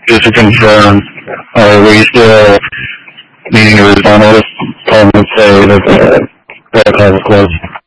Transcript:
Just to confirm, are we still needing to respond to this? Call and say that the call was closed.